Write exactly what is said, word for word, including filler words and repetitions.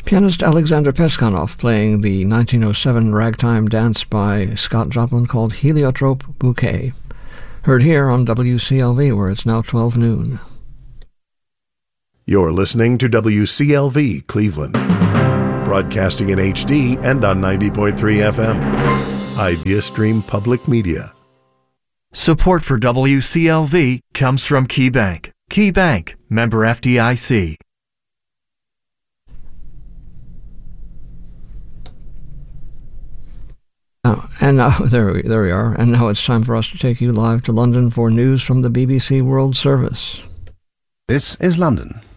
Pianist Alexander Peskanov playing the nineteen oh seven ragtime dance by Scott Joplin called Heliotrope Bouquet. Heard here on W C L V, where it's now twelve noon. You're listening to W C L V Cleveland, broadcasting in H D and on ninety point three F M. IdeaStream Public Media. Support for W C L V comes from KeyBank. KeyBank, member F D I C. Oh, and now, there we, there we are. And now it's time for us to take you live to London for news from the B B C World Service. This is London.